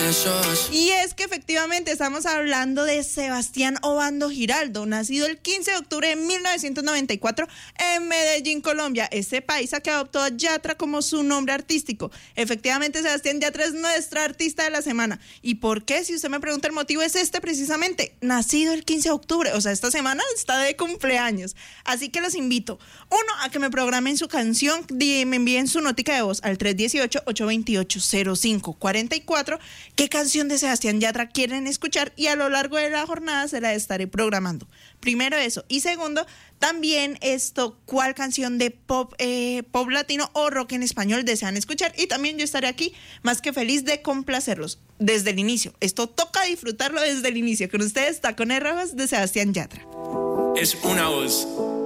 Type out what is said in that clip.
Y es que efectivamente estamos hablando de Sebastián Obando Giraldo, nacido el 15 de octubre de 1994 en Medellín, Colombia. Este paisa que adoptó a Yatra como su nombre artístico. Efectivamente, Sebastián Yatra es nuestra artista de la semana. ¿Y por qué? Si usted me pregunta, el motivo es este precisamente. Nacido el 15 de octubre, o sea, esta semana está de cumpleaños. Así que los invito, uno, a que me programen su canción, me envíen su notica de voz al 318-828-0544. ¿Qué canción de Sebastián Yatra quieren escuchar? Y a lo largo de la jornada se la estaré programando. Primero eso. Y segundo, también ¿cuál canción de pop latino o rock en español desean escuchar? Y también yo estaré aquí más que feliz de complacerlos desde el inicio. Esto toca disfrutarlo desde el inicio. Con ustedes, Tacones Rojos de Sebastián Yatra. Es una voz.